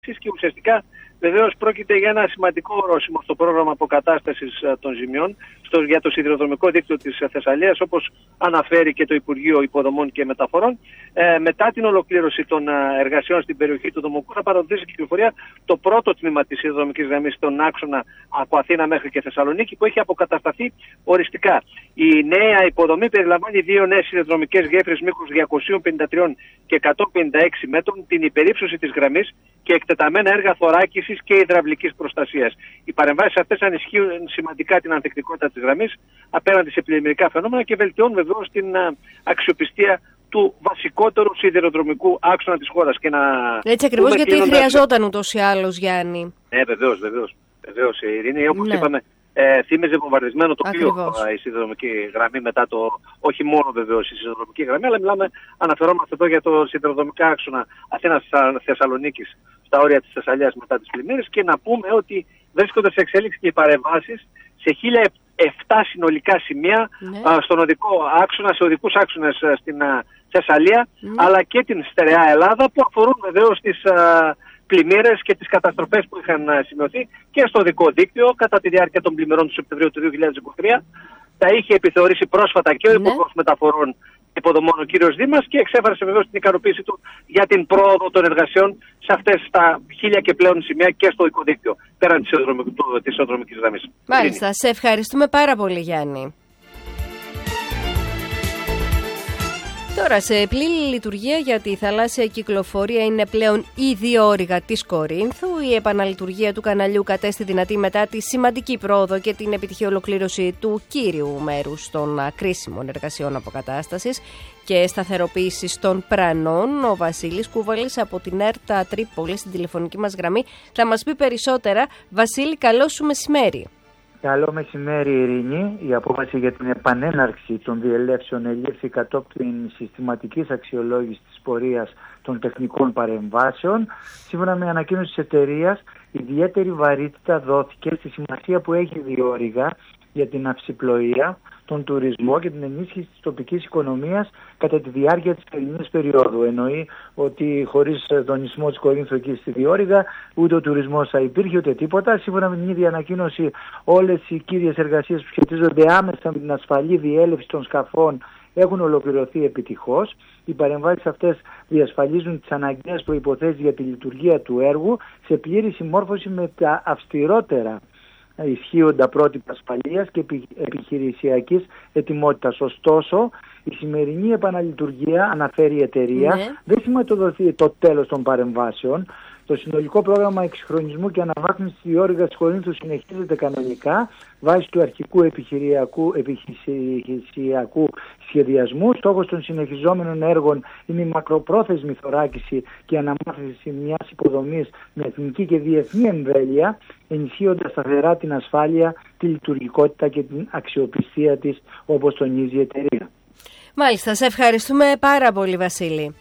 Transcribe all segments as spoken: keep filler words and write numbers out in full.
και ουσιαστικά βεβαίως πρόκειται για ένα σημαντικό ορόσημο στο πρόγραμμα αποκατάστασης των ζημιών στο, για το σιδηροδρομικό δίκτυο της Θεσσαλίας, όπως αναφέρει και το Υπουργείο Υποδομών και Μεταφορών. Ε, μετά την ολοκλήρωση των εργασιών στην περιοχή του Δομοκού θα παραδοθεί σε κυκλοφορία το πρώτο τμήμα της σιδηροδρομικής γραμμής στον άξονα από Αθήνα μέχρι και Θεσσαλονίκη, που έχει αποκατασταθεί οριστικά. Η νέα υποδομή περιλαμβάνει δύο νέες σιδηροδρομικές γέφυρες μήκους διακόσια πενήντα τρία και εκατόν πενήντα έξι μέτρων, την υπερύψωση της γραμμής και εκτεταμένα έργα θωράκισης και υδραυλικής προστασίας. Οι παρεμβάσεις αυτές ανισχύουν σημαντικά την ανθεκτικότητα της γραμμής απέναντι σε πλημμυρικά φαινόμενα και βελτιώνουν βεβαίως την αξιοπιστία του βασικότερου σιδηροδρομικού άξονα της χώρας. Και να Έτσι ακριβώς, γιατί χρειαζόταν ούτως ή άλλως, Γιάννη. Ναι, βεβαίως, βεβαίως. Βεβαίως, Ειρήνη, όπως ναι. είπαμε, ε, θύμιζε βομβαρδισμένο το πλοίο η σιδηροδρομική γραμμή μετά το. Όχι μόνο βεβαίως η σιδηροδρομική γραμμή, αλλά μιλάμε, αναφερόμαστε εδώ για το σιδηροδρομικά άξονα Αθήνας-Θεσσαλονίκης στα όρια της Θεσσαλίας μετά τις πλημμύρες. Και να πούμε ότι βρίσκονται σε εξέλιξη και οι παρεμβάσεις σε χίλια επτά συνολικά σημεία ναι. α, στον οδικό άξονα, σε οδικούς άξονες στην α, Θεσσαλία, ναι. αλλά και την στερεά Ελλάδα, που αφορούν βεβαίως τις α, πλημμύρες και τις καταστροφές που είχαν σημειωθεί και στο οδικό δίκτυο κατά τη διάρκεια των πλημμυρών του Σεπτεμβρίου του δύο χιλιάδες είκοσι τρία. Τα είχε επιθεωρήσει πρόσφατα και ο ναι. Υπουργός Μεταφορών Υποδομών, ο κύριος Δήμας, και εξέφρασε βεβαίως την ικανοποίησή του για την πρόοδο των εργασιών σε αυτές τα χίλια και πλέον σημεία και στο οδικό δίκτυο, πέραν της οδρομικής γραμμής. Μάλιστα, σε ευχαριστούμε πάρα πολύ, Γιάννη. Τώρα, σε πλήρη λειτουργία για τη θαλάσσια κυκλοφορία είναι πλέον οι δύο όρηγα της Κορίνθου. Η επαναλειτουργία του καναλιού κατέστη δυνατή μετά τη σημαντική πρόοδο και την επιτυχή ολοκλήρωση του κύριου μέρους των κρίσιμων εργασιών αποκατάστασης και σταθεροποίησης των πρανών. Ο Βασίλης Κούβαλης από την ΕΡΤΑ Τρίπολη στην τηλεφωνική μας γραμμή θα μας πει περισσότερα. Βασίλη, καλό σου μεσημέρι. Καλό μεσημέρι, Ειρήνη. Η απόφαση για την επανέναρξη των διελεύσεων ελήφθη κατόπιν συστηματικής αξιολόγησης της πορείας των τεχνικών παρεμβάσεων. Σύμφωνα με ανακοίνωση της εταιρείας, ιδιαίτερη βαρύτητα δόθηκε στη σημασία που έχει διόρυγα για την αυσιπλοεία, τον τουρισμό και την ενίσχυση της τοπικής οικονομίας κατά τη διάρκεια της ελληνικής περίοδου. Εννοεί ότι χωρίς δονισμό της Κορίνθου εκεί στη διόρυγα, ούτε ο τουρισμός θα υπήρχε ούτε τίποτα. Σύμφωνα με την ίδια ανακοίνωση, όλες οι κύριες εργασίες που σχετίζονται άμεσα με την ασφαλή διέλευση των σκαφών έχουν ολοκληρωθεί επιτυχώς. Οι παρεμβάσεις αυτές διασφαλίζουν τις αναγκαίες προϋποθέσεις για τη λειτουργία του έργου σε πλήρη συμμόρφωση με τα αυστηρότερα ισχύοντα πρότυπα ασφαλείας και επιχειρησιακής ετοιμότητας. Ωστόσο, η σημερινή επαναλειτουργία, αναφέρει η εταιρεία, ναι. δεν σηματοδοτεί το τέλος των παρεμβάσεων. Το συνολικό πρόγραμμα εξυγχρονισμού και αναβάθμισης της διόρυγας της Κορίνθου συνεχίζεται κανονικά βάσει του αρχικού επιχειρησιακού, επιχειρησιακού σχεδιασμού. Στόχος των συνεχιζόμενων έργων είναι η μακροπρόθεσμη θωράκιση και αναμάθηση μιας υποδομής με εθνική και διεθνή εμβέλεια, ενισχύοντας σταθερά την ασφάλεια, τη λειτουργικότητα και την αξιοπιστία της, όπως τονίζει η εταιρεία. Μάλιστα, σε ευχαριστούμε πάρα πολύ, Βασίλη.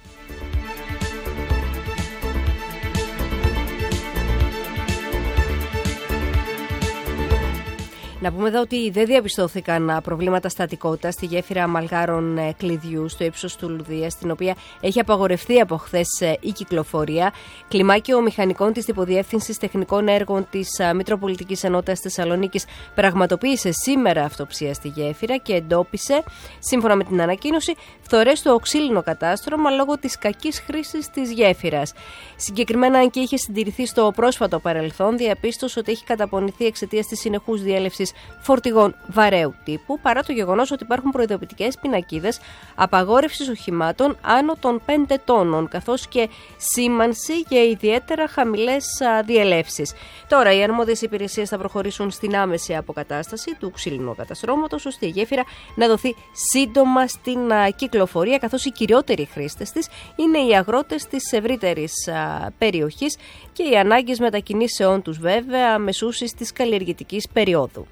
Να πούμε εδώ ότι δεν διαπιστώθηκαν προβλήματα στατικότητας στη γέφυρα Αμαλγάρων Κλειδιού στο ύψος του Λουδία, στην οποία έχει απαγορευτεί από χθες η κυκλοφορία. Κλιμάκιο μηχανικών της Υποδιεύθυνσης Τεχνικών Έργων της Μητροπολιτικής Ενότητας Θεσσαλονίκης πραγματοποίησε σήμερα αυτοψία στη γέφυρα και εντόπισε, σύμφωνα με την ανακοίνωση, φθορές στο οξύλινο κατάστρωμα λόγω της κακής χρήσης της γέφυρας. Συγκεκριμένα, αν και είχε συντηρηθεί στο πρόσφατο παρελθόν, διαπίστωσε ότι έχει καταπονηθεί εξαιτίας της συνεχούς διέλευσης φορτηγών βαρέου τύπου, παρά το γεγονός ότι υπάρχουν προειδοποιητικές πινακίδες απαγόρευσης οχημάτων άνω των πέντε τόνων, καθώς και σήμανση για ιδιαίτερα χαμηλές διελεύσεις. Τώρα, οι αρμόδιες υπηρεσίες θα προχωρήσουν στην άμεση αποκατάσταση του ξύλινου καταστρώματος, ώστε η γέφυρα να δοθεί σύντομα στην κυκλοφορία, καθώς οι κυριότεροι χρήστες της είναι οι αγρότες της ευρύτερης περιοχής και οι ανάγκες μετακινήσεών τους, βέβαια, μεσούσης της καλλιεργητικής περίοδου.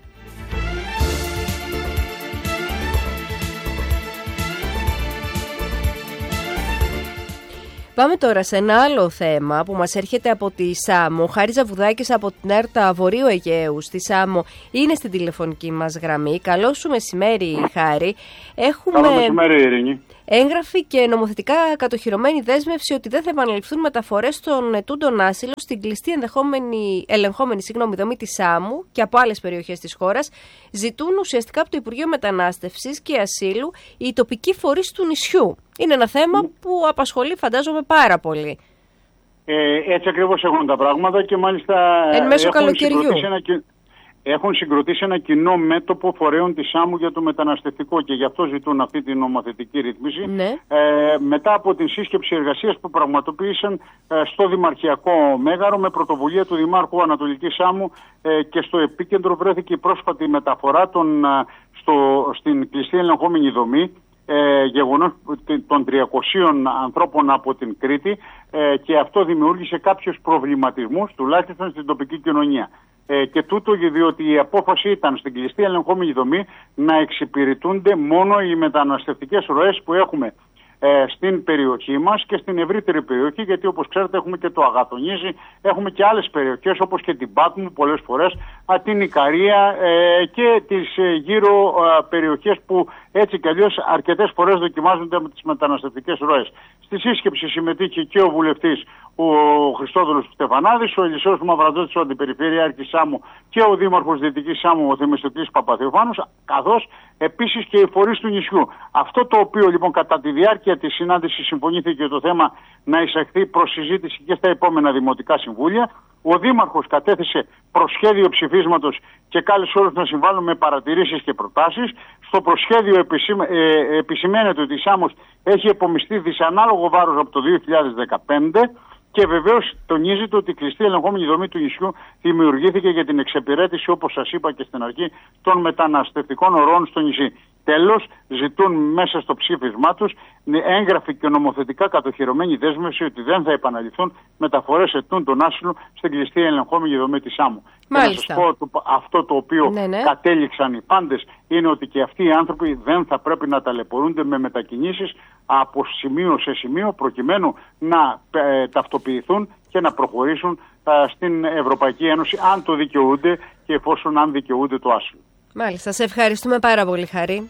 Πάμε τώρα σε ένα άλλο θέμα που μας έρχεται από τη Σάμο. Ο Χάρης Ζαβουδάκης από την ΕΡΤΑ Βορείου Αιγαίου στη Σάμο είναι στην τηλεφωνική μας γραμμή. Καλό σου μεσημέρι, Χάρη. Έχουμε... Καλό μεσημέρι, Ειρήνη. έγγραφη και νομοθετικά κατοχυρωμένη δέσμευση ότι δεν θα επαναληφθούν μεταφορές των ετούντων άσυλο στην κλειστή ελεγχόμενη συγγνώμη, δομή της Σάμου και από άλλες περιοχές της χώρας, ζητούν ουσιαστικά από το Υπουργείο Μετανάστευσης και Ασύλου οι τοπικοί φορείς του νησιού. Είναι ένα θέμα που απασχολεί, φαντάζομαι, πάρα πολύ. Ε, έτσι ακριβώς έχουν τα πράγματα και μάλιστα εν μέσω έχουν καλοκαιριού. συγκροτήσει ένα, έχουν συγκροτήσει ένα κοινό μέτωπο φορέων της Σάμου για το μεταναστευτικό και γι' αυτό ζητούν αυτή την νομοθετική ρύθμιση. Ναι. Ε, μετά από την σύσκεψη εργασίας που πραγματοποίησαν ε, στο Δημαρχιακό Μέγαρο με πρωτοβουλία του Δημάρχου Ανατολικής Σάμου ε, και στο επίκεντρο βρέθηκε η πρόσφατη μεταφορά των, στο, στην κλειστή ελεγχόμενη δομή. Ε, γεγονός των τριακοσίων ανθρώπων από την Κρήτη ε, και αυτό δημιούργησε κάποιους προβληματισμούς τουλάχιστον στην τοπική κοινωνία. Ε, και τούτο διότι η απόφαση ήταν στην κλειστή ελεγχόμενη δομή να εξυπηρετούνται μόνο οι μεταναστευτικές ροές που έχουμε ε, στην περιοχή μας και στην ευρύτερη περιοχή, γιατί όπως ξέρετε έχουμε και το Αγαθονίζι, έχουμε και άλλες περιοχές όπως και την Πάτμου πολλές φορές, α, την Ικαρία ε, και τις ε, γύρω ε, περιοχές που έτσι κι αλλιώς αρκετές φορές δοκιμάζονται με τις μεταναστευτικές ροές. Στη σύσκεψη συμμετείχε και ο βουλευτής ο Χριστόδουλος Στεφανάδης, ο Ελισσέος Μαυραντώτης, ο Αντιπεριφερειάρχης Σάμου και ο Δήμαρχος Δυτικής Σάμου, ο Θεμιστοκλής Παπαθεοφάνος, καθώς επίσης και οι φορείς του νησιού. Αυτό το οποίο λοιπόν κατά τη διάρκεια της συνάντησης συμφωνήθηκε το θέμα να εισαχθεί προς συζήτηση και στα επόμενα δημοτικά συμβούλια. Ο Δήμαρχος κατέθεσε προσχέδιο ψηφίσματος και κάλεσε όλους να συμβάλλουν με παρατηρήσεις και προτάσεις. Στο προσχέδιο επισημα... ε, επισημαίνεται ότι η Σάμος έχει επομιστεί δυσανάλογο βάρος από το δύο χιλιάδες δεκαπέντε και βεβαίως τονίζεται ότι η κλειστή ελεγχόμενη δομή του νησιού δημιουργήθηκε για την εξυπηρέτηση, όπως σας είπα και στην αρχή, των μεταναστευτικών ορών στο νησί. Τέλος, ζητούν μέσα στο ψήφισμά τους έγγραφη και νομοθετικά κατοχυρωμένη δέσμευση ότι δεν θα επαναληφθούν μεταφορές ετούντων άσυλου στην κλειστή ελεγχόμενη δομή της Σάμου. Μάλιστα. Και να σας πω αυτό το οποίο ναι, ναι. κατέληξαν οι πάντες είναι ότι και αυτοί οι άνθρωποι δεν θα πρέπει να ταλαιπωρούνται με μετακινήσεις από σημείο σε σημείο προκειμένου να ε, ταυτοποιηθούν και να προχωρήσουν ε, στην Ευρωπαϊκή Ένωση αν το δικαιούνται και εφόσον αν δικαιούνται το άσυλο. Μάλιστα, σε ευχαριστούμε πάρα πολύ, Χαρή.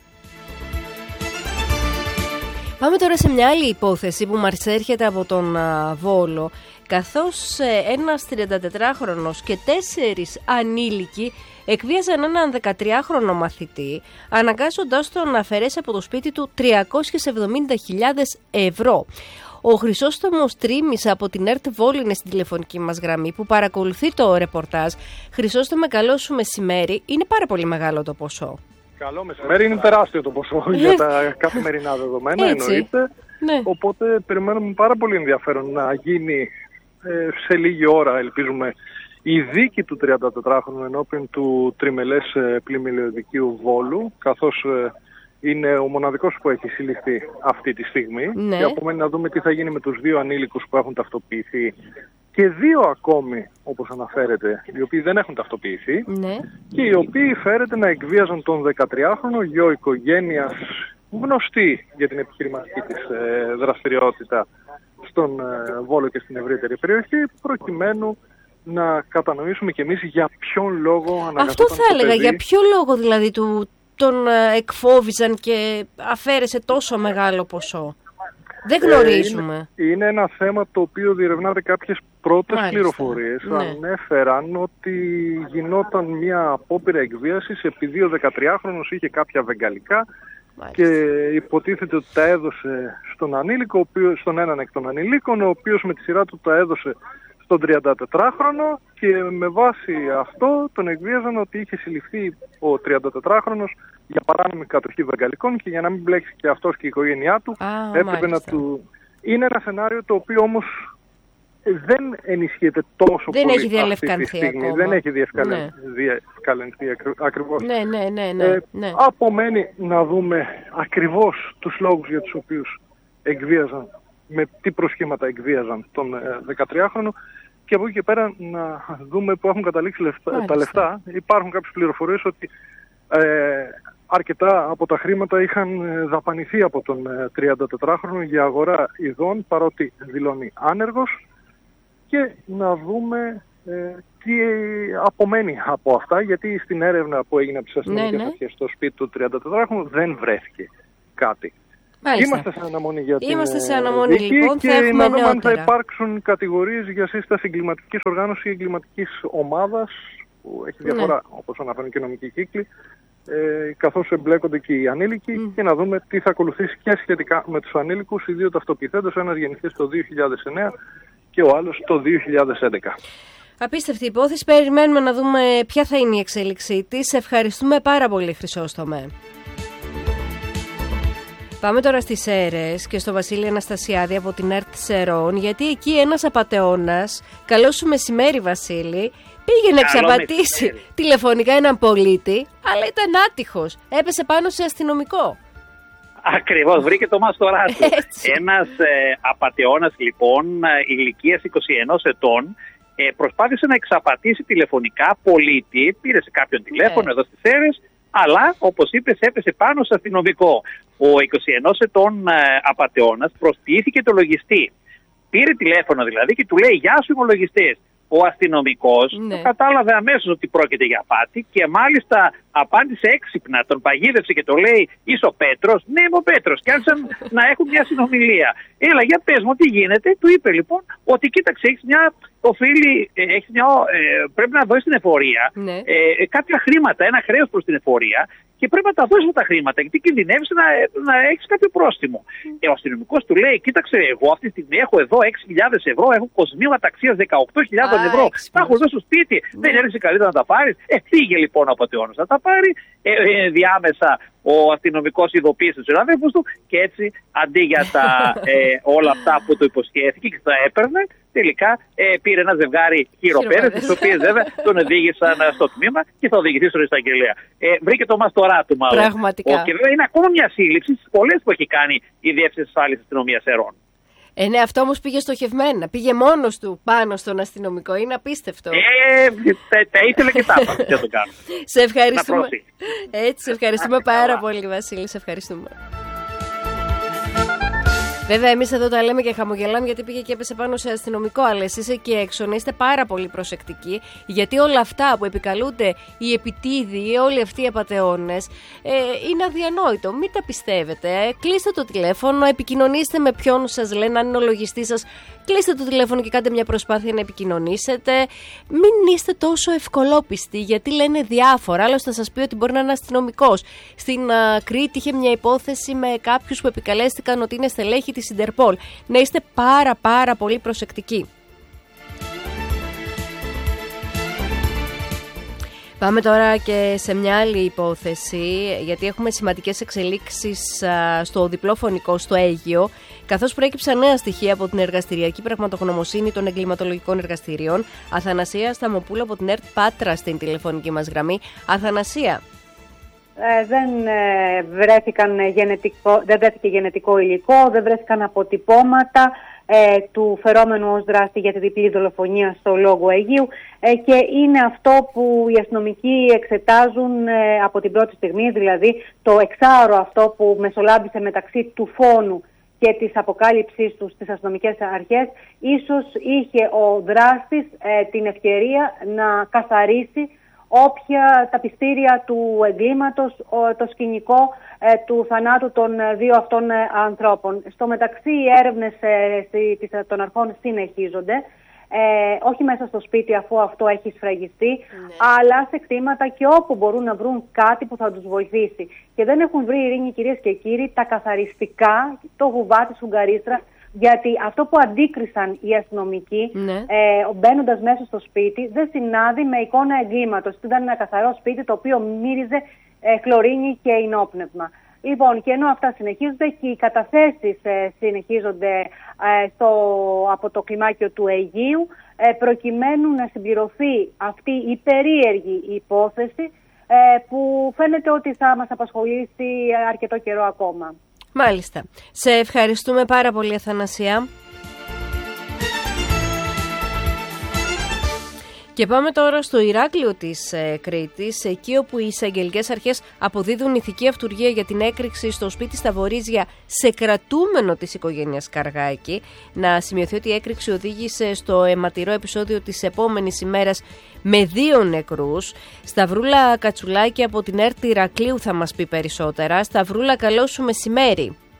Πάμε τώρα σε μια άλλη υπόθεση που μας έρχεται από τον α, Βόλο, καθώς ε, ένας τριαντατετράχρονος και τέσσερις ανήλικοι εκβίαζαν έναν δεκατριάχρονο μαθητή, αναγκάζοντάς τον να αφαιρέσει από το σπίτι του τριακόσιες εβδομήντα χιλιάδες ευρώ. Ο Χρυσόστομος Τρίμης από την ΕΡΤ Βόλου είναι στην τηλεφωνική μας γραμμή που παρακολουθεί το ρεπορτάζ. Χρυσόστομε, καλό σου μεσημέρι. Είναι πάρα πολύ μεγάλο το ποσό. Καλό μεσημέρι, είναι τεράστιο το ποσό για τα καθημερινά δεδομένα, εννοείται. Ναι. Οπότε περιμένουμε πάρα πολύ ενδιαφέρον να γίνει ε, σε λίγη ώρα, ελπίζουμε, η δίκη του τριαντατετράχρονου ενώπιον του τριμελές ε, πλημμυλιωδικείου Βόλου, καθώς ε, είναι ο μοναδικός που έχει συλληφθεί αυτή τη στιγμή. Ναι. Και απομένει να δούμε τι θα γίνει με τους δύο ανήλικους που έχουν ταυτοποιηθεί και δύο ακόμη, όπως αναφέρεται, οι οποίοι δεν έχουν ταυτοποιηθεί, ναι. και οι οποίοι φέρεται να εκβίαζαν τον δεκατριάχρονο γιο οικογένειας γνωστή για την επιχειρηματική της ε, δραστηριότητα στον ε, Βόλο και στην ευρύτερη περιοχή, προκειμένου να κατανοήσουμε κι εμείς για ποιον λόγο αναγκαζόταν. Αυτό θα έλεγα, παιδί. για ποιο λόγο δηλαδή του, τον ε, εκφόβιζαν και αφαίρεσε τόσο μεγάλο ποσό. Δεν γνωρίζουμε. Ε, είναι, είναι ένα θέμα το οποίο διερευνάται κάποιες πρώτες Μάλιστα, πληροφορίες. Ναι. Ανέφεραν ότι γινόταν μια απόπειρα εκβίασης επειδή ο δεκατριάχρονος είχε κάποια βεγγαλικά. Μάλιστα. Και υποτίθεται ότι τα έδωσε στον ανήλικο, ο οποίος, στον έναν εκ των ανηλίκων, ο οποίος με τη σειρά του τα έδωσε στον τριαντατετράχρονο και με βάση αυτό τον εκβίαζαν ότι είχε συλληφθεί ο τριαντατετράχρονος για παράνομη κατοχή βεγγαλικών και για να μην μπλέξει και αυτός και η οικογένειά του Α, έπρεπε να του... Είναι ένα σενάριο το οποίο όμως δεν ενισχύεται τόσο δεν πολύ έχει διαλευκανθεί αυτή τη στιγμή. ακόμα. Δεν έχει διευκαλυνθεί, Ναι. διευκαλυνθεί ακριβώς. Ναι, ναι, ναι, ναι, Ε, ναι. απομένει να δούμε ακριβώς τους λόγους για τους οποίους εκβίαζαν, με τι προσχήματα εκβίαζαν τον ε, δεκατριάχρονο και από εκεί και πέρα να δούμε που έχουν καταλήξει λεφτά, τα λεφτά. Υπάρχουν κάποιες πληροφορίες ότι ε, αρκετά από τα χρήματα είχαν δαπανηθεί από τον ε, τριαντατετράχρονο για αγορά ειδών, παρότι δηλώνει άνεργος, και να δούμε ε, τι απομένει από αυτά, γιατί στην έρευνα που έγινε από τις αστυνομικές ναι, ναι. αρχές στο σπίτι του τριαντατετράχρονου δεν βρέθηκε κάτι. Μάλιστα. Είμαστε σε αναμονή για την Είμαστε σε αναμονή, δίκη λοιπόν, και θα έχουμε να δούμε αν θα νεότερα. υπάρξουν κατηγορίες για σύσταση εγκληματικής οργάνωσης ή εγκληματικής ομάδας, που έχει διαφορά, ναι, όπως αναφέρουν και οι νομικοί κύκλοι, ε, καθώς εμπλέκονται και οι ανήλικοι, mm. και να δούμε τι θα ακολουθήσει και σχετικά με τους ανήλικους, οι δύο ταυτοποιηθέντες, ο ένας γεννηθείς το δύο χιλιάδες εννέα και ο άλλος το δύο χιλιάδες έντεκα. Απίστευτη υπόθεση. Περιμένουμε να δούμε ποια θα είναι η εξέλιξή της. Ευχαριστούμε πάρα πολύ, Χρυσόστομε. Πάμε τώρα στις Σέρρες και στο Βασίλη Αναστασιάδη από την ΕΡΤ Σερών, γιατί εκεί ένας απατεώνας, καλό σου μεσημέρι Βασίλη, πήγε να εξαπατήσει τηλεφωνικά έναν πολίτη, αλλά ήταν άτυχος. Έπεσε πάνω σε αστυνομικό. Ακριβώς, βρήκε το μάστορά του. Ένας ε, απατεώνας λοιπόν ηλικίας είκοσι ένα ετών ε, προσπάθησε να εξαπατήσει τηλεφωνικά πολίτη, πήρε σε κάποιον τηλέφωνο ε. εδώ στις Σέρρες, αλλά όπως είπες έπεσε πάνω σε αστυνομικό. Ο είκοσι ένα ετών ε, απατεώνας προσποιήθηκε το λογιστή. Πήρε τηλέφωνο δηλαδή και του λέει «Γεια σου, είμαι ο λογιστής». Ο αστυνομικός ναι. κατάλαβε αμέσως ότι πρόκειται για απάτη και μάλιστα απάντησε έξυπνα, τον παγίδευσε και το λέει «Είσαι ο Πέτρος?» «Ναι, είμαι ο Πέτρος». Και άρχισαν να έχουν μια συνομιλία. «Έλα, για πες μου τι γίνεται». Του είπε λοιπόν ότι κοίταξε, έχεις μια οφείλει, έχεις μια, ε, πρέπει να δώσεις την εφορία ναι. ε, κάποια χρήματα, ένα χρέος προς την εφορία και πρέπει να τα δώσεις τα χρήματα γιατί κινδυνεύεις να, να έχεις κάποιο πρόστιμο. Mm. Ε, ο αστυνομικός του λέει «Κοίταξε, εγώ αυτή τη στιγμή έχω εδώ έξι χιλιάδες ευρώ, έχω κοσμήματα αξίας δεκαοκτώ χιλιάδες ευρώ, τα έχω εδώ στο σπίτι, mm. δεν έρθει καλύτερα να τα πάρεις». Ε, πήγε λοιπόν ο απατεώνας να τα πάρει, ε, ε, διάμεσα ο αστυνομικός ειδοποίησε τους συναδέλφους του και έτσι αντί για τα, ε, όλα αυτά που του υποσχέθηκε και τα έπαιρνε, τελικά ε, πήρε ένα ζευγάρι χειροπέδες, τις οποίες βέβαια τον οδήγησαν στο τμήμα και θα οδηγηθεί στον εισαγγελέα. Ε, βρήκε το μαστορά του μάλλον. Πραγματικά. Ο, και βέβαια είναι ακόμα μια σύλληψη στις πολλές που έχει κάνει η Διεύθυνση Ασφάλειας Αστυνομίας Σερών. Ε, ναι, αυτό όμως πήγε στοχευμένα. Πήγε μόνος του πάνω στον αστυνομικό. Είναι απίστευτο. Ε, τα, τα ήθελε και τα έπαθε. Δεν το κάνω. Σε ευχαριστούμε. Έτσι, σε ευχαριστούμε πάρα πολύ, Βασίλη. Σε ευχαριστούμε. Βέβαια, εμείς εδώ τα λέμε και χαμογελάμε γιατί πήγε και έπεσε πάνω σε αστυνομικό. Αλλά εσείς εκεί έξω να είστε πάρα πολύ προσεκτικοί, γιατί όλα αυτά που επικαλούνται οι επιτίδιοι, όλοι αυτοί οι απατεώνες, ε, είναι αδιανόητο. Μην τα πιστεύετε. Ε. Κλείστε το τηλέφωνο, επικοινωνήστε με ποιον σας λένε, αν είναι ο λογιστής σας. Κλείστε το τηλέφωνο και κάντε μια προσπάθεια να επικοινωνήσετε. Μην είστε τόσο ευκολόπιστοι, γιατί λένε διάφορα. Άλλωστε, θα σας πει ότι μπορεί να είναι αστυνομικός. Στην α, Κρήτη είχε μια υπόθεση με κάποιους που επικαλέστηκαν ότι είναι στελέχη της Ιντερπολ. Να είστε πάρα πάρα πολύ προσεκτικοί. Πάμε τώρα και σε μια άλλη υπόθεση, γιατί έχουμε σημαντικές εξελίξεις α, στο διπλό φωνικό στο Αίγυο, καθώς προέκυψαν νέα στοιχεία από την εργαστηριακή πραγματογνωμοσύνη των εγκληματολογικών εργαστηρίων. Αθανασία Σταμοπούλου από την ΕΡΤ Πάτρα στην τηλεφωνική μας γραμμή. Αθανασία. Ε, δεν, ε, βρέθηκαν γενετικό, δεν βρέθηκε γενετικό υλικό, δεν βρέθηκαν αποτυπώματα ε, του φερόμενου ως δράστη για τη διπλή δολοφονία στο Λόγο Αιγείου ε, και είναι αυτό που οι αστυνομικοί εξετάζουν ε, από την πρώτη στιγμή, δηλαδή το εξάωρο αυτό που μεσολάβησε μεταξύ του φόνου και της αποκάλυψής του στις αστυνομικές αρχές. Ίσως είχε ο δράστης ε, την ευκαιρία να καθαρίσει όποια τα πιστήρια του εγκλήματος, το σκηνικό ε, του θανάτου των δύο αυτών ε, ανθρώπων. Στο μεταξύ οι έρευνες ε, των αρχών συνεχίζονται, ε, όχι μέσα στο σπίτι αφού αυτό έχει σφραγιστεί, ναι. αλλά σε κτήματα και όπου μπορούν να βρουν κάτι που θα τους βοηθήσει. Και δεν έχουν βρει, Ειρήνη, κυρίες και κύριοι, τα καθαριστικά, το γουβά της Ουγγαρίστρα, γιατί αυτό που αντίκρισαν οι αστυνομικοί, ναι. ε, μπαίνοντας μέσα στο σπίτι, δεν συνάδει με εικόνα εγκλήματος. Ήταν ένα καθαρό σπίτι το οποίο μύριζε ε, χλωρίνη και υνόπνευμα. Λοιπόν, και ενώ αυτά συνεχίζονται και οι καταθέσεις ε, συνεχίζονται ε, στο, από το κλιμάκιο του Αιγείου, ε, προκειμένου να συμπληρωθεί αυτή η περίεργη υπόθεση ε, που φαίνεται ότι θα μας απασχολήσει αρκετό καιρό ακόμα. Μάλιστα. Σε ευχαριστούμε πάρα πολύ, Αθανασία. Και πάμε τώρα στο Ηράκλειο της ε, Κρήτης, εκεί όπου οι εισαγγελικές αρχές αποδίδουν ηθική αυτουργία για την έκρηξη στο σπίτι στα Βορίζια σε κρατούμενο της οικογένειας Καργάκη. Να σημειωθεί ότι η έκρηξη οδήγησε στο αιματηρό επεισόδιο της επόμενης ημέρας με δύο νεκρούς. Σταυρούλα Κατσουλάκη από την ΕΡΤ Ηρακλείου θα μας πει περισσότερα. Σταυρούλα, καλό σου μεσημέρι.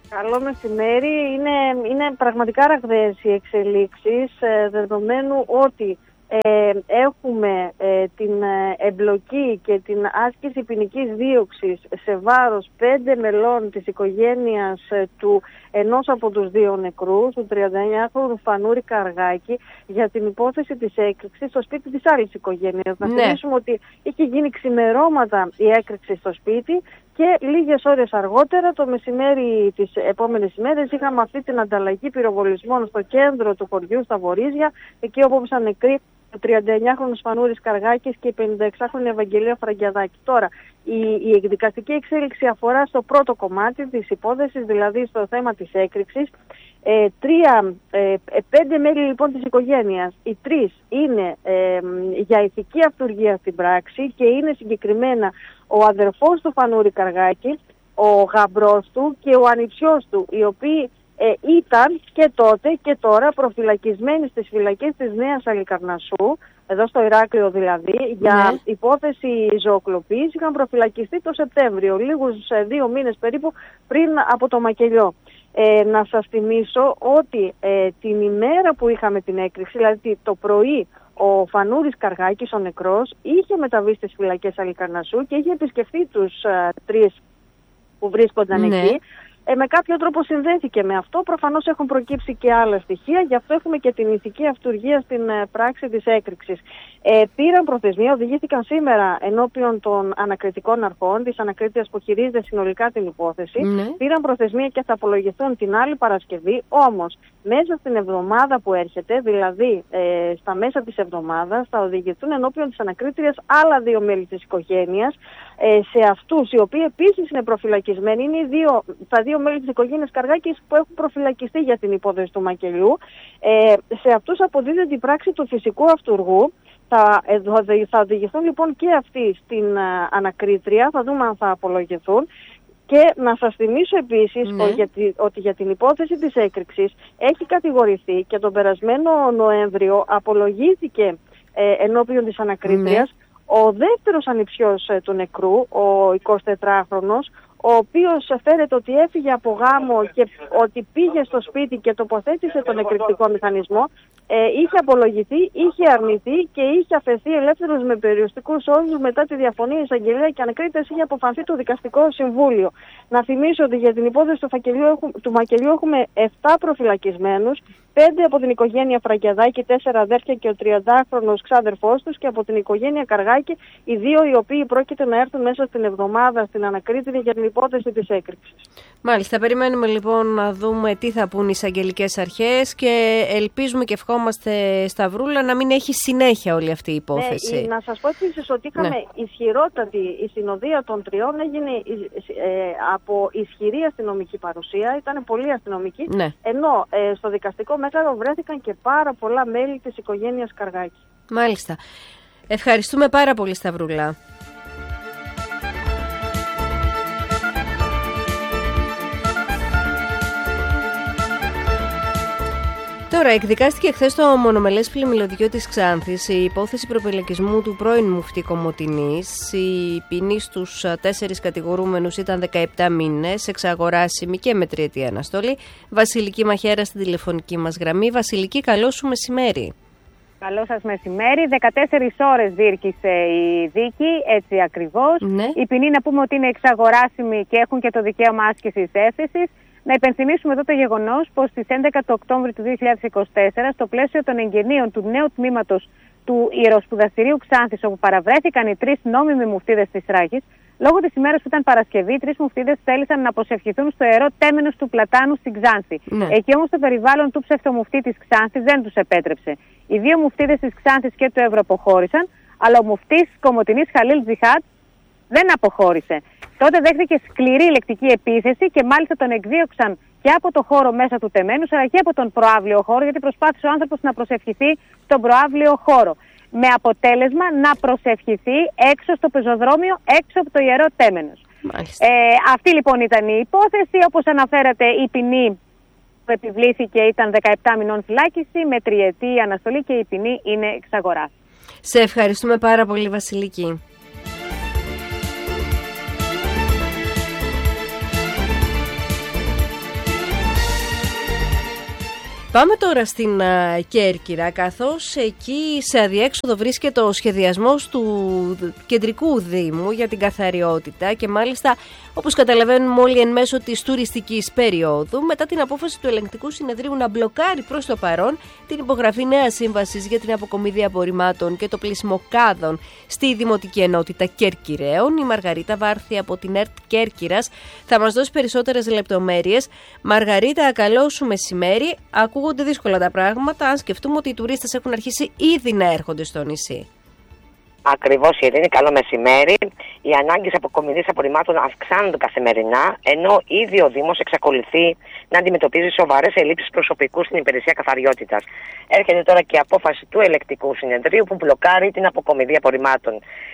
Καλό μεσημέρι. Είναι, είναι πραγματικά ραγδαίες οι εξελίξεις, ε, δεδομένου ότι ε, έχουμε ε, την εμπλοκή και την άσκηση ποινικής δίωξης σε βάρος πέντε μελών της οικογένειας ε, του ενός από τους δύο νεκρούς, του τριανταεννιάχρονου Φανούρη Καργάκη, για την υπόθεση της έκρηξης στο σπίτι της άλλης οικογένειας. Ναι. Να θυμίσουμε ότι είχε γίνει ξημερώματα η έκρηξη στο σπίτι και λίγες ώρες αργότερα, το μεσημέρι τις επόμενες ημέρες, είχαμε αυτή την ανταλλαγή πυροβολισμών στο κέντρο του χωριού, στα Βορίζια, εκεί όπου ήταν νεκροί ο τριανταεννιάχρονος Φανούρης Καργάκης και η πενηνταεξάχρονη Ευαγγελία Φραγκιαδάκη. Τώρα, η, η εκδικαστική εξέλιξη αφορά στο πρώτο κομμάτι της υπόθεσης, δηλαδή στο θέμα της έκρηξης. Ε, τρία, ε, πέντε μέλη λοιπόν της οικογένειας, οι τρεις είναι ε, για ηθική αυτουργία στην πράξη και είναι συγκεκριμένα ο αδερφός του Φανούρη Καργάκη, ο γαμπρός του και ο ανιψιός του, οι οποίοι ε, ήταν και τότε και τώρα προφυλακισμένοι στις φυλακές της Νέας Αλικαρνασσού, εδώ στο Ηράκλειο δηλαδή, για ναι. υπόθεση ζωοκλοπής. Είχαν προφυλακιστεί το Σεπτέμβριο, λίγους ε, δύο μήνες περίπου πριν από το μακελιό. Ε, να σας θυμίσω ότι ε, την ημέρα που είχαμε την έκρηξη, δηλαδή το πρωί, ο Φανούρης Καργάκης, ο νεκρός, είχε μεταβεί στις φυλακές Αλικαρνασσού και είχε επισκεφθεί τους ε, τρεις που βρίσκονταν ναι. εκεί. Ε, με κάποιο τρόπο συνδέθηκε με αυτό. Προφανώς έχουν προκύψει και άλλα στοιχεία, γι' αυτό έχουμε και την ηθική αυτουργία στην ε, πράξη της έκρηξης. Ε, πήραν προθεσμία, οδηγήθηκαν σήμερα ενώπιον των ανακριτικών αρχών, της ανακρίτριας που χειρίζεται συνολικά την υπόθεση. Ναι. Πήραν προθεσμία και θα απολογηθούν την άλλη Παρασκευή. Όμως, μέσα στην εβδομάδα που έρχεται, δηλαδή ε, στα μέσα της εβδομάδας, θα οδηγηθούν ενώπιον της ανακρίτριας άλλα δύο μέλη της οικογένειας. Ε, σε αυτούς, οι οποίοι επίσης είναι προφυλακισμένοι, είναι οι δύο, τα δύο μέλη της οικογένειας Καργάκης που έχουν προφυλακιστεί για την υπόθεση του μακελιού. Ε, σε αυτούς αποδίδεται η πράξη του φυσικού αυτουργού. Θα, ε, θα οδηγηθούν λοιπόν και αυτοί στην α, ανακρίτρια, θα δούμε αν θα απολογηθούν. Και να σας θυμίσω επίσης ναι. ότι, ότι για την υπόθεση της έκρηξης έχει κατηγορηθεί και τον περασμένο Νοέμβριο απολογήθηκε ε, ενώπιον της ανακρίτριας ναι. ο δεύτερος ανιψιός ε, του νεκρού, ο εικοσιτετράχρονος, ο οποίος φέρεται ότι έφυγε από γάμο και ότι πήγε στο σπίτι και τοποθέτησε τον εκρηκτικό μηχανισμό, ε, είχε απολογηθεί, είχε αρνηθεί και είχε αφαιθεί ελεύθερος με περιοριστικούς όρους μετά τη διαφωνία εισαγγελέα και ανακρίτες. Είχε αποφανθεί το δικαστικό συμβούλιο. Να θυμίσω ότι για την υπόθεση του, του μακελιού έχουμε επτά προφυλακισμένους, πέντε από την οικογένεια Φραγκιαδάκη, τέσσερα αδέρφια και ο τριαντάχρονος ξάδερφός τους, και από την οικογένεια Καργάκη οι δύο οι οποίοι πρόκειται να έρθουν μέσα στην εβδομάδα στην ανακρίτρια για την υπόθεση της έκρηξης. Μάλιστα, περιμένουμε λοιπόν να δούμε τι θα πούν οι εισαγγελικές αρχές και ελπίζουμε και ευχόμαστε, Σταυρούλα, να μην έχει συνέχεια όλη αυτή η υπόθεση. Ναι, να σας πω επίσης ότι είχαμε ναι. ισχυρότατη, η συνοδεία των τριών έγινε ε, από ισχυρή αστυνομική παρουσία, ήταν πολύ αστυνομική, ναι. ενώ ε, στο δικαστικό μέγαρο βρέθηκαν και πάρα πολλά μέλη της οικογένειας Καργάκη. Μάλιστα. Ευχαριστούμε πάρα πολύ, Σταυρούλα. Τώρα, εκδικάστηκε χθες στο μονομελές πλημμυλωδικείο της Ξάνθης η υπόθεση προπελεκισμού του πρώην μουφτή Κομοτηνής. Η ποινή στους τέσσερις κατηγορούμενους ήταν δεκαεπτά μήνες, εξαγοράσιμη και με τριετή αναστολή. Βασιλική Μαχαίρα στην τηλεφωνική μας γραμμή. Βασιλική, καλό σου μεσημέρι. Καλό σας μεσημέρι. δεκατέσσερις ώρες διήρκησε η δίκη, έτσι ακριβώς. Ναι. Η ποινή, να πούμε ότι είναι εξαγοράσιμη και έχουν και το δικαίωμα άσκησης έφεσης. Να υπενθυμίσουμε εδώ το γεγονός πως στις έντεκα του Οκτώβρη του δύο χιλιάδες είκοσι τέσσερα, στο πλαίσιο των εγγενείων του νέου τμήματος του Ιεροσπουδαστηρίου Ξάνθης, όπου παραβρέθηκαν οι τρεις νόμιμοι μουφτίδες της Ράχης, λόγω της ημέρας που ήταν Παρασκευή, οι τρεις μουφτίδες θέλησαν να προσευχηθούν στο ιερό τέμενος του Πλατάνου στην Ξάνθη. Ναι. Εκεί όμως το περιβάλλον του ψευτομουφτή της Ξάνθης δεν τους επέτρεψε. Οι δύο μουφτίδες της Ξάνθης και του Εύρου αποχώρησαν, αλλά ο μουφτής Κομοτηνής Χαλίλ Τζιχάτ δεν αποχώρησε. Τότε δέχτηκε σκληρή λεκτική επίθεση και μάλιστα τον εκδίωξαν και από το χώρο μέσα του τεμένους, αλλά και από τον προαύλιο χώρο, γιατί προσπάθησε ο άνθρωπος να προσευχηθεί στον προαύλιο χώρο. Με αποτέλεσμα να προσευχηθεί έξω στο πεζοδρόμιο, έξω από το ιερό τέμενος. Ε, αυτή λοιπόν ήταν η υπόθεση. Όπως αναφέρατε, η ποινή που επιβλήθηκε ήταν δεκαεπτά μηνών φυλάκιση με τριετή αναστολή και η ποινή είναι εξαγοράς. Σε ευχαριστούμε πάρα πολύ, Βασιλική. Πάμε τώρα στην uh, Κέρκυρα, καθώς εκεί σε αδιέξοδο βρίσκεται ο σχεδιασμός του κεντρικού δήμου για την καθαριότητα και μάλιστα, όπως καταλαβαίνουμε όλοι, εν μέσω της τουριστικής περίοδου, μετά την απόφαση του ελεγκτικού συνεδρίου να μπλοκάρει προς το παρόν την υπογραφή νέας σύμβασης για την αποκομιδή απορριμμάτων και το πλήσιμο κάδων στη Δημοτική Ενότητα Κερκυραίων. Η Μαργαρίτα Βάρθη από την ΕΡΤ Κέρκυρας θα μας δώσει περισσότερες λεπτομέρειες. Μαργαρίτα, καλό σου μεσημέρι. Ακούγονται δύσκολα τα πράγματα, αν σκεφτούμε ότι οι τουρίστες έχουν αρχίσει ήδη να έρχονται στο νησί. Ακριβώς, Ειρήνη, καλό μεσημέρι. Οι ανάγκες αποκομιδής απορριμμάτων αυξάνονται καθημερινά, ενώ ήδη ο Δήμος εξακολουθεί να αντιμετωπίζει σοβαρές ελλείψεις προσωπικού στην υπηρεσία καθαριότητας. Έρχεται τώρα και η απόφαση του ελεγκτικού συνεδρίου που μπλοκάρει την αποκομιδή απορριμμάτων.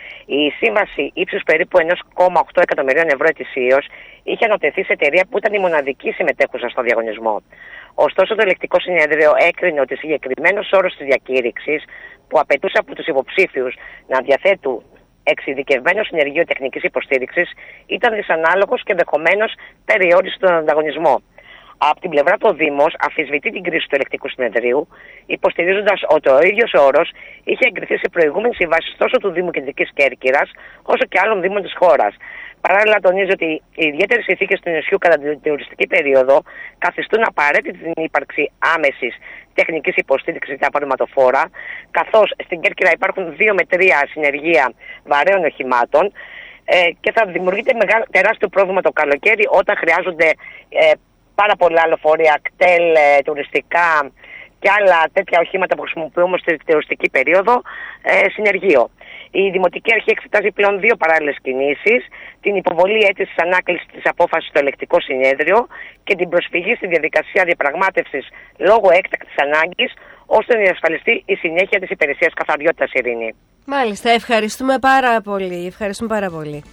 Η σύμβαση ύψους περίπου ένα κόμμα οκτώ εκατομμυρίων ευρώ ετησίως είχε ανατεθεί σε εταιρεία που ήταν η μοναδική συμμετέχουσα στο διαγωνισμό. Ωστόσο, το ελεγκτικό συνέδριο έκρινε ότι συγκεκριμένος όρος της διακήρυξης, που απαιτούσε από τους υποψήφιους να διαθέτουν εξειδικευμένο συνεργείο τεχνικής υποστήριξης, ήταν δυσανάλογος και ενδεχομένως περιόρισε τον ανταγωνισμό. Από την πλευρά του, ο Δήμος αμφισβητεί την κρίση του ελεγκτικού συνεδρίου, υποστηρίζοντας ότι ο ίδιος όρος είχε εγκριθεί σε προηγούμενες συμβάσεις τόσο του Δήμου Κεντρικής Κέρκυρας όσο και άλλων δήμων της χώρας. Παράλληλα, τονίζει ότι οι ιδιαίτερες συνθήκες του νησιού κατά την τουριστική περίοδο καθιστούν απαραίτητη την ύπαρξη άμεσης τεχνικής υποστήριξης για απορριμματοφόρα, καθώς στην Κέρκυρα υπάρχουν δύο με τρία συνεργεία βαρέων οχημάτων ε, και θα δημιουργείται μεγάλο, τεράστιο πρόβλημα το καλοκαίρι όταν χρειάζονται ε, πάρα πολλά λεωφορεία, κτέλ, ε, τουριστικά και άλλα τέτοια οχήματα που χρησιμοποιούμε στη τουριστική περίοδο ε, συνεργείο. Η Δημοτική Αρχή εξετάζει πλέον δύο παράλληλες κινήσεις: την υποβολή αίτησης ανάκλησης της απόφασης στο ελεγκτικό συνέδριο και την προσφυγή στη διαδικασία διαπραγμάτευσης λόγω έκτακτης ανάγκης, ώστε να διασφαλιστεί η συνέχεια της υπηρεσίας καθαριότητας, Ειρήνη. Μάλιστα, ευχαριστούμε πάρα πολύ. Ευχαριστούμε πάρα πολύ.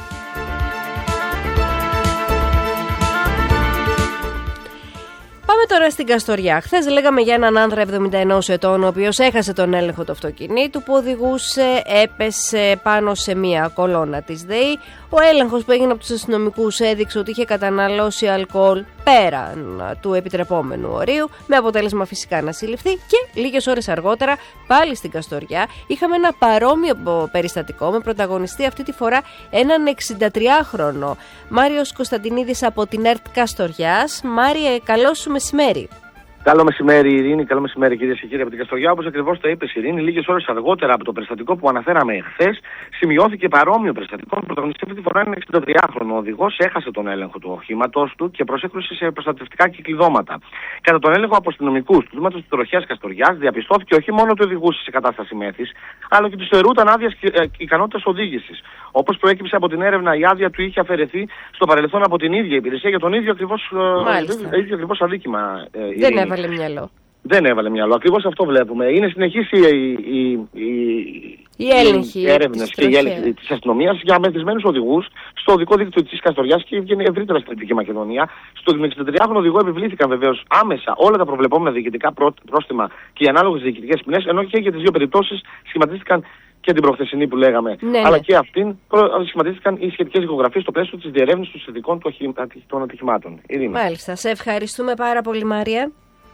Πάμε τώρα στην Καστοριά. Χθες λέγαμε για έναν άνδρα εβδομήντα ενός ετών, ο οποίος έχασε τον έλεγχο του αυτοκινήτου που οδηγούσε, έπεσε πάνω σε μία κολόνα της ΔΕΗ. Ο έλεγχος που έγινε από τους αστυνομικούς έδειξε ότι είχε καταναλώσει αλκοόλ πέραν του επιτρεπόμενου ορίου, με αποτέλεσμα φυσικά να συλληφθεί, και λίγες ώρες αργότερα πάλι στην Καστοριά είχαμε ένα παρόμοιο περιστατικό με πρωταγωνιστή αυτή τη φορά έναν εξηντατριάχρονο. Μάριος Κωνσταντινίδης από την ΕΡΤ Καστοριάς. Μάριε, καλό σου μεσημέρι. Καλό μεσημέρι, Ειρήνη. Καλό μεσημέρι, κυρίες και κύριοι, από την Καστοριά. Όπως ακριβώς το είπες, Ειρήνη, λίγες ώρες αργότερα από το περιστατικό που αναφέραμε χθες, σημειώθηκε παρόμοιο περιστατικό. Ο πρωταγωνιστής αυτή τη φορά είναι εξηντατριάχρονο. Ο οδηγός έχασε τον έλεγχο του οχήματος του και προσέκρουσε σε προστατευτικά κυκλειδώματα. Κατά τον έλεγχο από αστυνομικούς του Τμήματος της Τροχιάς Καστοριάς, διαπιστώθηκε όχι μόνο ότι οδηγούσε σε κατάσταση μέθης, αλλά και του θεωρούταν άδειας ικανότητας οδήγησης. Όπως προέκυψε από την έρευνα, η άδεια του είχε αφαιρεθεί στο παρελθόν από την ίδια υπηρεσία για τον ίδιο ακριβώς αδίκημα. Δεν έβαλε μυαλό. Δεν έβαλε μυαλό. Ακριβώς αυτό βλέπουμε. Είναι συνεχής η, η, η, η έλεγχη, οι έρευνες και η έλεγχη της αστυνομίας για μεθυσμένους οδηγούς στο οδικό δίκτυο της Καστοριάς και ευρύτερα στην Δυτική Μακεδονία. Στον εξηντατριάχρονο οδηγό επιβλήθηκαν βεβαίως άμεσα όλα τα προβλεπόμενα διοικητικά πρόστιμα και οι ανάλογες διοικητικές ποινές, ενώ και για τις δύο περιπτώσεις σχηματίστηκαν και την προχθεσινή που λέγαμε, ναι, αλλά ναι. και αυτήν σχηματίστηκαν οι σχετικές δικογραφίες στο πλαίσιο της διερεύνησης των συνδικών των ατυχημάτων. Ειρήνη. Μάλιστα. Σε ευχαριστούμε πάρα πολύ, Μάρια.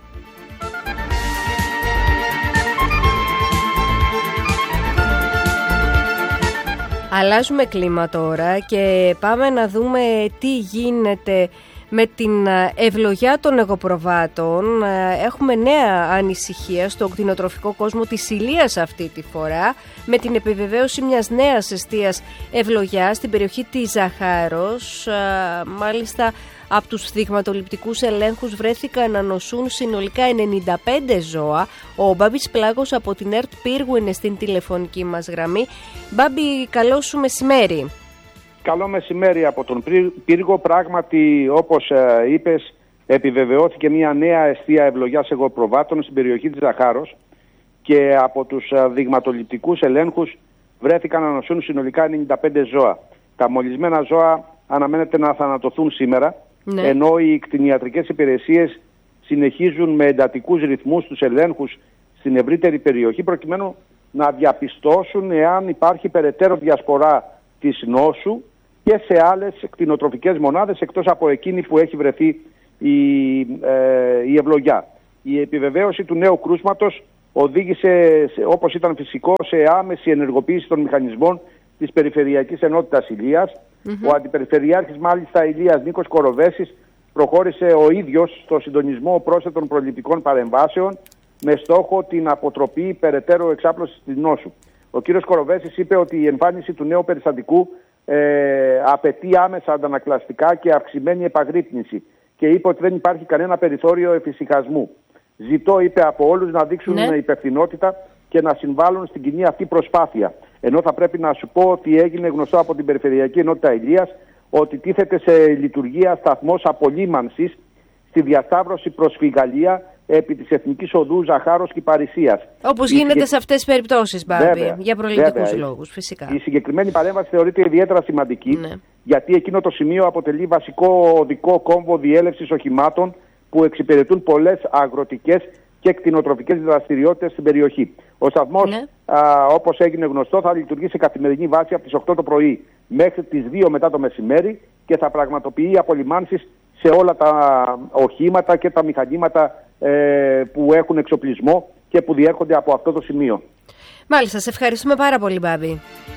Αλλάζουμε κλίμα τώρα και πάμε να δούμε τι γίνεται με την ευλογιά των εγωπροβάτων. Έχουμε νέα ανησυχία στο κτηνοτροφικό κόσμο της Ηλίας αυτή τη φορά, με την επιβεβαίωση μιας νέας εστίας ευλογιάς στην περιοχή της Ζαχάρος. Μάλιστα, από τους δειγματοληπτικούς ελέγχους βρέθηκαν να νοσούν συνολικά ενενήντα πέντε ζώα. Ο Μπάμπης Πλάγος από την ΕΡΤ Πύργου είναι στην τηλεφωνική μας γραμμή. Μπάμπη, καλό σου μεσημέρι. Καλό μεσημέρι από τον Πύργο. Πράγματι, όπως ε, είπες, επιβεβαιώθηκε μια νέα εστία ευλογιάς εγωπροβάτων στην περιοχή της Ζαχάρος και από τους ε, δειγματοληπτικούς ελέγχους βρέθηκαν να νοσούν συνολικά ενενήντα πέντε ζώα. Τα μολυσμένα ζώα αναμένεται να θανατωθούν σήμερα, ναι. ενώ οι κτηνιατρικές υπηρεσίες συνεχίζουν με εντατικούς ρυθμούς τους ελέγχους στην ευρύτερη περιοχή, προκειμένου να διαπιστώσουν εάν υπάρχει περαιτέρω διασπορά της νόσου και σε άλλες κτηνοτροφικές μονάδες εκτός από εκείνη που έχει βρεθεί η, ε, η ευλογιά. Η επιβεβαίωση του νέου κρούσματος οδήγησε, όπως ήταν φυσικό, σε άμεση ενεργοποίηση των μηχανισμών της Περιφερειακής Ενότητας Ηλίας. Mm-hmm. Ο Αντιπεριφερειάρχης μάλιστα Ηλίας Νίκος Κοροβέσης προχώρησε ο ίδιος στο συντονισμό πρόσθετων προληπτικών παρεμβάσεων με στόχο την αποτροπή περαιτέρω εξάπλωσης της νόσου. Ο κύριος Κοροβέσης είπε ότι η εμφάνιση του νέου περιστατικού ε, απαιτεί άμεσα αντανακλαστικά και αυξημένη επαγρύπνηση και είπε ότι δεν υπάρχει κανένα περιθώριο εφησυχασμού. Ζητώ, είπε, από όλους να δείξουν ναι. υπευθυνότητα και να συμβάλλουν στην κοινή αυτή προσπάθεια. Ενώ θα πρέπει να σου πω ότι έγινε γνωστό από την Περιφερειακή Ενότητα Ηλίας ότι τίθεται σε λειτουργία σταθμός απολύμανσης στη διασταύρωση προς Φιγαλία επί της Εθνικής Οδού Ζαχάρος και Παρισίας. Όπως η γίνεται συγκεκ... σε αυτές τις περιπτώσεις, Μπάμπη, για προληπτικούς λόγους, φυσικά. Η συγκεκριμένη παρέμβαση θεωρείται ιδιαίτερα σημαντική, ναι. γιατί εκείνο το σημείο αποτελεί βασικό οδικό κόμβο διέλευσης οχημάτων που εξυπηρετούν πολλές αγροτικές και κτηνοτροφικές δραστηριότητες στην περιοχή. Ο σταθμός, ναι. α, όπως έγινε γνωστό, θα λειτουργεί σε καθημερινή βάση από τις οκτώ το πρωί μέχρι τις δύο μετά το μεσημέρι και θα πραγματοποιεί απολυμάνσεις σε όλα τα οχήματα και τα μηχανήματα ε, που έχουν εξοπλισμό και που διέρχονται από αυτό το σημείο. Μάλιστα, σε ευχαριστούμε πάρα πολύ, Μπάμπη.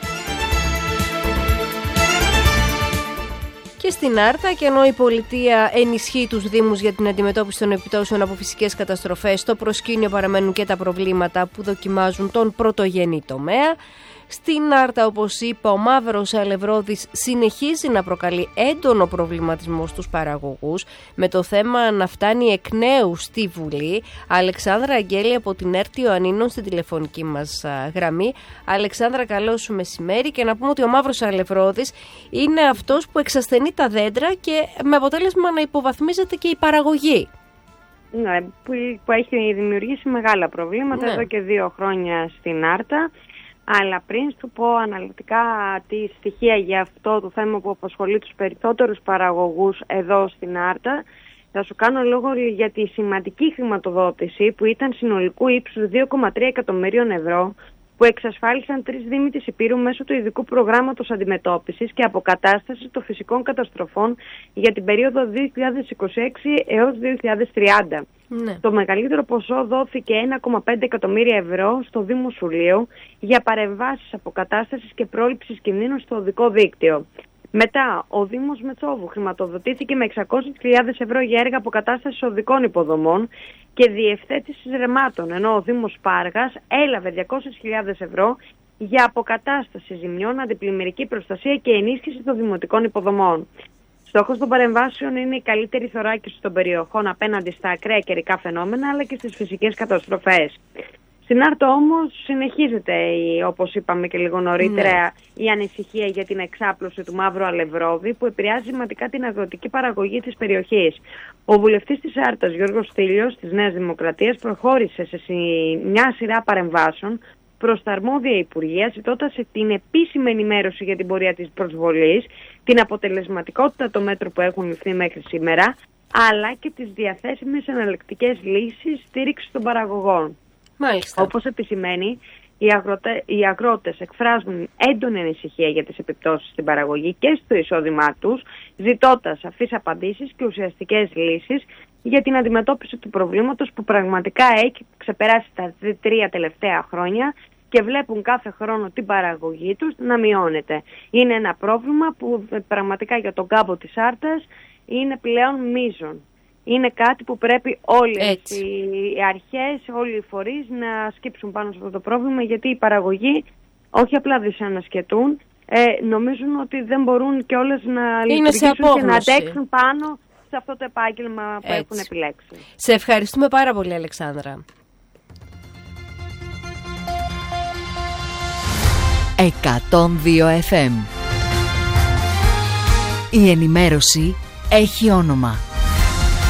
Και στην Άρτα, και ενώ η πολιτεία ενισχύει τους Δήμους για την αντιμετώπιση των επιπτώσεων από φυσικές καταστροφές, στο προσκήνιο παραμένουν και τα προβλήματα που δοκιμάζουν τον πρωτογενή τομέα. Στην Άρτα, όπως είπα, ο μαύρος αλευρώδης συνεχίζει να προκαλεί έντονο προβληματισμό στους παραγωγούς, με το θέμα να φτάνει εκ νέου στη Βουλή. Αλεξάνδρα Αγγέλη από την ΕΡΤ Ιωαννίνων στην τηλεφωνική μας γραμμή. Αλεξάνδρα, καλό σου μεσημέρι. Και να πούμε ότι ο μαύρος αλευρώδης είναι αυτός που εξασθενεί τα δέντρα και με αποτέλεσμα να υποβαθμίζεται και η παραγωγή. Ναι, που, που έχει δημιουργήσει μεγάλα προβλήματα, ναι, εδώ και δύο χρόνια στην Άρτα. Αλλά πριν σου πω αναλυτικά τη στοιχεία για αυτό το θέμα που απασχολεί τους περισσότερους παραγωγούς εδώ στην Άρτα, θα σου κάνω λόγο για τη σημαντική χρηματοδότηση που ήταν συνολικού ύψους δύο κόμμα τρία εκατομμυρίων ευρώ, που εξασφάλισαν τρεις Δήμοι της Ηπείρου μέσω του ειδικού προγράμματος αντιμετώπισης και αποκατάστασης των φυσικών καταστροφών για την περίοδο δύο χιλιάδες είκοσι έξι έως δύο χιλιάδες τριάντα. Ναι. Το μεγαλύτερο ποσό δόθηκε ένα κόμμα πέντε εκατομμύρια ευρώ στο Δήμο Σουλίου για παρεμβάσεις αποκατάστασης και πρόληψης κινδύνων στο οδικό δίκτυο. Μετά, ο Δήμος Μετσόβου χρηματοδοτήθηκε με εξακόσιες χιλιάδες ευρώ για έργα αποκατάστασης οδικών υποδομών και διευθέτησης ρεμάτων, ενώ ο Δήμος Πάργας έλαβε διακόσιες χιλιάδες ευρώ για αποκατάσταση ζημιών, αντιπλημμυρική προστασία και ενίσχυση των δημοτικών υποδομών. Στόχος των παρεμβάσεων είναι η καλύτερη θωράκιση των περιοχών απέναντι στα ακραία καιρικά φαινόμενα αλλά και στις φυσικές καταστροφές. Στην Άρτα όμως συνεχίζεται, η, όπως είπαμε και λίγο νωρίτερα, ναι. η ανησυχία για την εξάπλωση του μαύρου αλευρώδη που επηρεάζει σημαντικά την αγροτική παραγωγή της περιοχής. Ο βουλευτής της Άρτας, Γιώργος Στήλιος, της Νέας Δημοκρατίας, προχώρησε σε μια σειρά παρεμβάσεων προς τα αρμόδια Υπουργεία, ζητώντας την επίσημη ενημέρωση για την πορεία της προσβολής, την αποτελεσματικότητα των μέτρων που έχουν ληφθεί μέχρι σήμερα, αλλά και τις διαθέσιμες εναλλακτικές λύσεις στήριξης των παραγωγών. Μάλιστα. Όπως επισημαίνει, οι, αγροτε, οι αγρότες εκφράζουν έντονη ανησυχία για τις επιπτώσεις στην παραγωγή και στο εισόδημά τους, ζητώντας σαφείς απαντήσεις και ουσιαστικές λύσεις για την αντιμετώπιση του προβλήματος που πραγματικά έχει ξεπεράσει τα τρία τελευταία χρόνια και βλέπουν κάθε χρόνο την παραγωγή τους να μειώνεται. Είναι ένα πρόβλημα που πραγματικά για τον κάμπο της Άρτας είναι πλέον μείζον. Είναι κάτι που πρέπει όλες Έτσι. οι αρχές, όλοι οι φορείς να σκύψουν πάνω σε αυτό το πρόβλημα, γιατί οι παραγωγοί όχι απλά δυσανασχετούν, ε, νομίζουν ότι δεν μπορούν και όλες να λειτουργήσουν και να αντέξουν πάνω σε αυτό το επάγγελμα που Έτσι. έχουν επιλέξει. Σε ευχαριστούμε πάρα πολύ, Αλεξάνδρα. εκατόν δύο εφ εμ. Η ενημέρωση έχει όνομα.